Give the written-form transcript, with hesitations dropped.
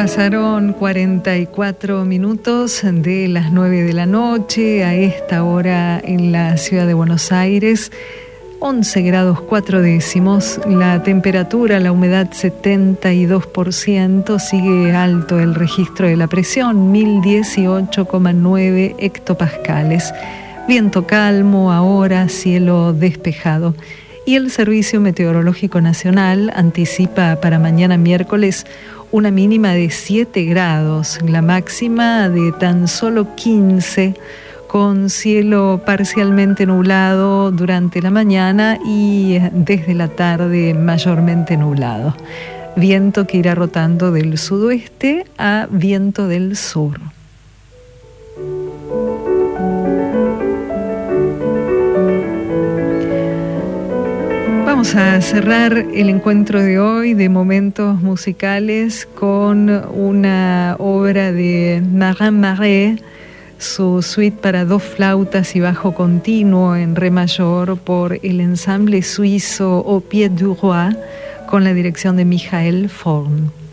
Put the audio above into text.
Pasaron 44 minutos de las 9 de la noche. A esta hora en la ciudad de Buenos Aires, 11 grados 4 décimos. La temperatura, la humedad 72%. Sigue alto el registro de la presión, 1018,9 hectopascales. Viento calmo ahora, cielo despejado. Y el Servicio Meteorológico Nacional anticipa para mañana miércoles una mínima de 7 grados, la máxima de tan solo 15, con cielo parcialmente nublado durante la mañana y desde la tarde mayormente nublado. Viento que irá rotando del sudoeste a viento del sur. Vamos a cerrar el encuentro de hoy de momentos musicales con una obra de Marin Marais, su suite para 2 flautas y bajo continuo en re mayor por el ensamble suizo Au Pied du Roi, con la dirección de Michael Forn.